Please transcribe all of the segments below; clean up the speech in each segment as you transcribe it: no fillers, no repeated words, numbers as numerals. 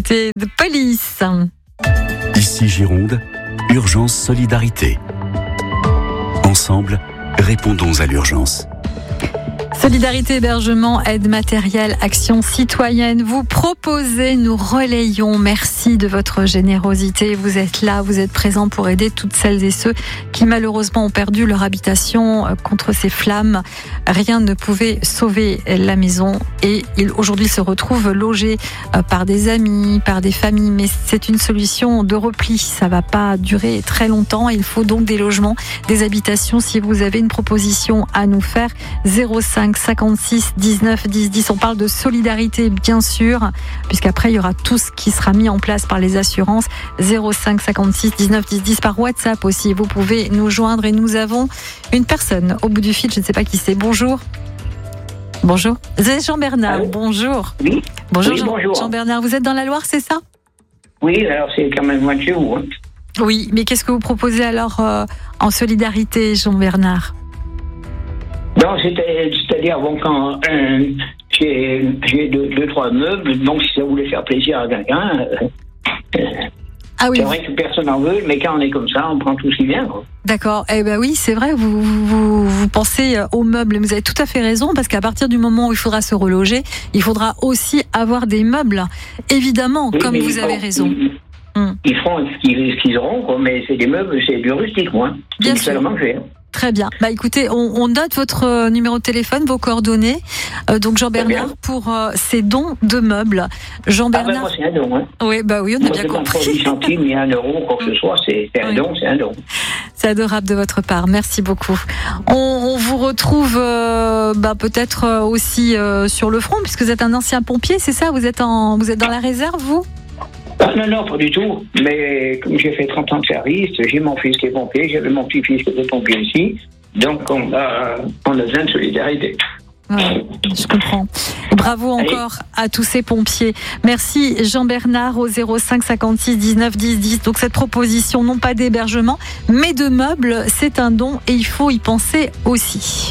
C'était The Police. Ici Gironde, urgence solidarité. Ensemble, répondons à l'urgence. Solidarité, hébergement, aide matérielle, action citoyenne. Vous proposez, nous relayons. Merci de votre générosité. Vous êtes là, vous êtes présents pour aider toutes celles et ceux qui malheureusement ont perdu leur habitation contre ces flammes. Rien ne pouvait sauver la maison et ils aujourd'hui se retrouvent logés par des amis, par des familles. Mais c'est une solution de repli. Ça va pas durer très longtemps. Il faut donc des logements, des habitations. Si vous avez une proposition à nous faire, 05 56 19 10 10. On parle de solidarité, bien sûr, puisqu'après, il y aura tout ce qui sera mis en place par les assurances. 05 56 19 10 10 par WhatsApp aussi. Vous pouvez nous joindre et nous avons une personne au bout du fil. Je ne sais pas qui c'est. Bonjour. Bonjour. C'est Jean-Bernard. Allô. Bonjour. Oui. Bonjour, Oui, bonjour. Jean-Bernard. Vous êtes dans la Loire, c'est ça? Oui, alors c'est quand même loin de chez vous. Hein. Oui, mais qu'est-ce que vous proposez alors en solidarité, Jean-Bernard? Non, c'est-à-dire, bon, quand j'ai deux, trois meubles, donc si ça voulait faire plaisir à quelqu'un, Ah oui. c'est vrai que personne n'en veut, mais quand on est comme ça, on prend tout ce qui vient. Quoi. D'accord. Eh ben oui, c'est vrai. Vous pensez aux meubles. Vous avez tout à fait raison parce qu'à partir du moment où il faudra se reloger, il faudra aussi avoir des meubles. Évidemment, Oui, comme vous avez raison. Ils feront ce qu'ils auront, quoi, mais c'est des meubles, c'est du rustique, moi. Bien c'est sûr. seulement que j'ai. Très bien. Bah écoutez, on note votre numéro de téléphone, vos coordonnées. Donc Jean-Bernard pour ces dons de meubles. Jean-Bernard. Ah ben moi c'est un don. Hein. Oui, bah oui, on a moi, bien c'est compris. pas 10 centimes ni 1 euro, quoi que ce soit, c'est un don, c'est un don. C'est adorable de votre part. Merci beaucoup. On vous retrouve peut-être aussi sur le front, puisque vous êtes un ancien pompier, c'est ça? Vous êtes dans la réserve, vous? Ah, non, pas du tout. Mais comme j'ai fait 30 ans de service, j'ai mon fils qui est pompier, j'avais mon petit-fils qui était pompier aussi. Donc, on a besoin de solidarité. Ouais, je comprends. Bravo encore à tous ces pompiers. Merci Jean-Bernard au 05 56 19 10 10. Donc cette proposition, non pas d'hébergement, mais de meubles, c'est un don et il faut y penser aussi.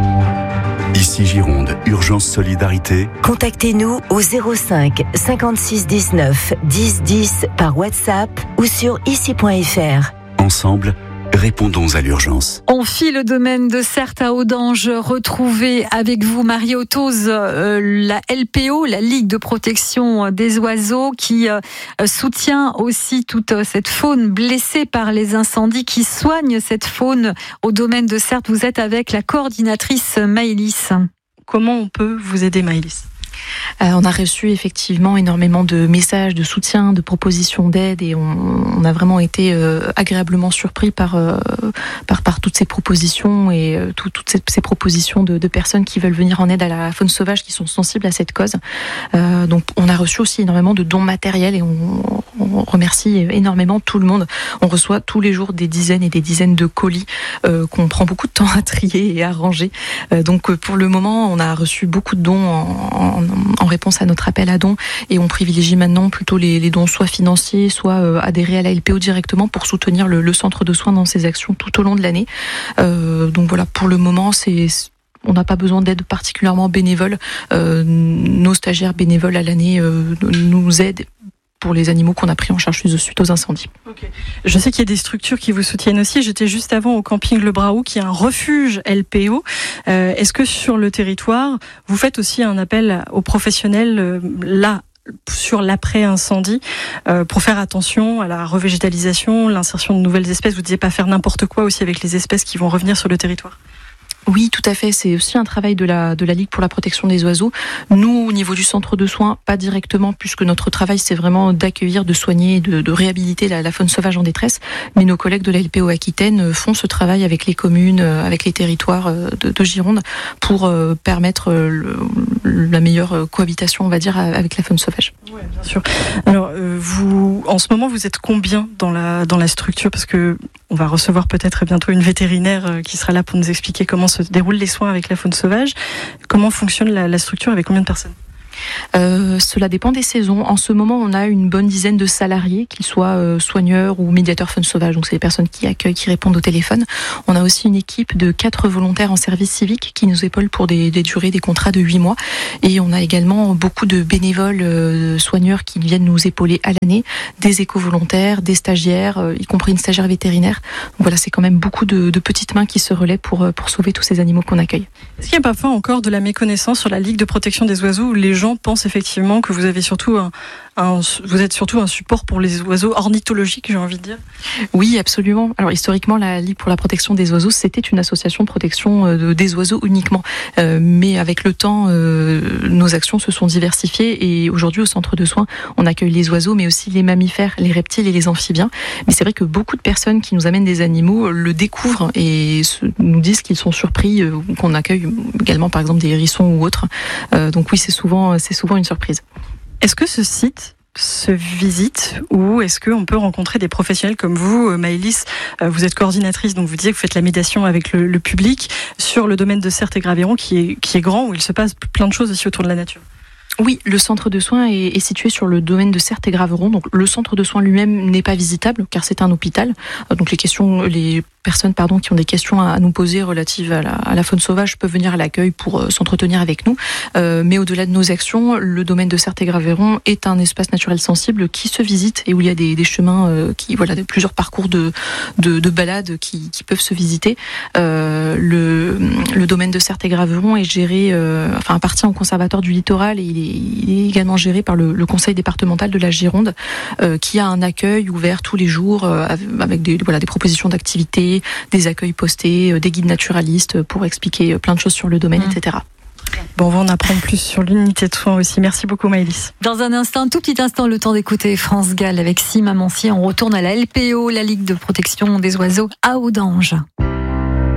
Ici Gironde, urgence solidarité. Contactez-nous au 05 56 19 10 10 par WhatsApp ou sur ici.fr. Ensemble, répondons à l'urgence. On file le domaine de Certes à Audange. Retrouvez avec vous Marie Autoz, la LPO, la Ligue de protection des oiseaux, qui soutient aussi toute cette faune blessée par les incendies, qui soigne cette faune au domaine de Certes. Vous êtes avec la coordinatrice Maëlys. Comment on peut vous aider, Maëlys ? On a reçu effectivement énormément de messages de soutien, de propositions d'aide et on a vraiment été agréablement surpris par toutes ces propositions et toutes ces propositions de personnes qui veulent venir en aide à la faune sauvage, qui sont sensibles à cette cause. Donc on a reçu aussi énormément de dons matériels et on remercie énormément tout le monde. On reçoit tous les jours des dizaines et des dizaines de colis qu'on prend beaucoup de temps à trier et à ranger. Donc pour le moment, on a reçu beaucoup de dons en réponse à notre appel à dons et on privilégie maintenant plutôt les dons soit financiers, soit adhérer à la LPO directement pour soutenir le centre de soins dans ses actions tout au long de l'année. Donc voilà, pour le moment, on n'a pas besoin d'aide particulièrement bénévole. Nos stagiaires bénévoles à l'année nous aident pour les animaux qu'on a pris en charge suite aux incendies. Okay. Je sais qu'il y a des structures qui vous soutiennent aussi. J'étais juste avant au camping Le Braou, qui est un refuge LPO. Est-ce que sur le territoire, vous faites aussi un appel aux professionnels là sur l'après-incendie pour faire attention à la revégétalisation, l'insertion de nouvelles espèces? Vous ne disiez pas faire n'importe quoi aussi avec les espèces qui vont revenir sur le territoire? Oui, tout à fait. C'est aussi un travail de la Ligue pour la protection des oiseaux. Nous, au niveau du centre de soins, pas directement, puisque notre travail, c'est vraiment d'accueillir, de soigner, de réhabiliter la faune sauvage en détresse. Mais nos collègues de la LPO Aquitaine font ce travail avec les communes, avec les territoires de Gironde, pour permettre la meilleure cohabitation, on va dire, avec la faune sauvage. Oui, bien sûr. Alors, vous, en ce moment, vous êtes combien dans la structure? Parce que on va recevoir peut-être bientôt une vétérinaire qui sera là pour nous expliquer comment se déroulent les soins avec la faune sauvage. Comment fonctionne la structure, avec combien de personnes? Cela dépend des saisons. En ce moment, on a une bonne dizaine de salariés, qu'ils soient soigneurs ou médiateurs faune sauvage. Donc, c'est les personnes qui accueillent, qui répondent au téléphone. On a aussi une équipe de 4 volontaires en service civique qui nous épaulent pour des durées, des contrats de 8 mois. Et on a également beaucoup de bénévoles soigneurs qui viennent nous épauler à l'année, des éco-volontaires, des stagiaires, y compris une stagiaire vétérinaire. Donc voilà, c'est quand même beaucoup de petites mains qui se relaient pour sauver tous ces animaux qu'on accueille. Est-ce qu'il n'y a parfois encore de la méconnaissance sur la Ligue de protection des oiseaux où les gens pensent effectivement que vous avez surtout vous êtes surtout un support pour les oiseaux ornithologiques, j'ai envie de dire? Oui, absolument. Alors historiquement, la Ligue pour la protection des oiseaux, c'était une association de protection des oiseaux uniquement. Mais avec le temps, nos actions se sont diversifiées et aujourd'hui, au centre de soins, on accueille les oiseaux, mais aussi les mammifères, les reptiles et les amphibiens. Mais c'est vrai que beaucoup de personnes qui nous amènent des animaux le découvrent et nous disent qu'ils sont surpris, qu'on accueille également, par exemple, des hérissons ou autres. Donc oui, c'est souvent une surprise. Est-ce que ce site se visite ou est-ce qu'on peut rencontrer des professionnels comme vous, Maëlys? Vous êtes coordinatrice, donc vous disiez que vous faites la médiation avec le public sur le domaine de Certes-et-Graveyron qui est grand, où il se passe plein de choses aussi autour de la nature. Oui, le centre de soins est situé sur le domaine de Certes-et-Graveyron. Donc le centre de soins lui-même n'est pas visitable car c'est un hôpital. Donc les personnes qui ont des questions à nous poser relatives à la faune sauvage peuvent venir à l'accueil pour s'entretenir avec nous. Mais au-delà de nos actions, le domaine de Certes-et-Graveyron est un espace naturel sensible qui se visite et où il y a des chemins plusieurs parcours de balades qui peuvent se visiter. Le domaine de Certes-et-Graveyron est géré, appartient au conservatoire du littoral et il est également géré par le conseil départemental de la Gironde, qui a un accueil ouvert tous les jours avec des propositions d'activités, des accueils postés, des guides naturalistes pour expliquer plein de choses sur le domaine, etc. Bon, on va en apprendre plus sur l'unité de soins aussi. Merci beaucoup, Maëlys. Dans un tout petit instant, le temps d'écouter France Gall avec Sim Amancier. On retourne à la LPO, la Ligue de protection des oiseaux à Audange.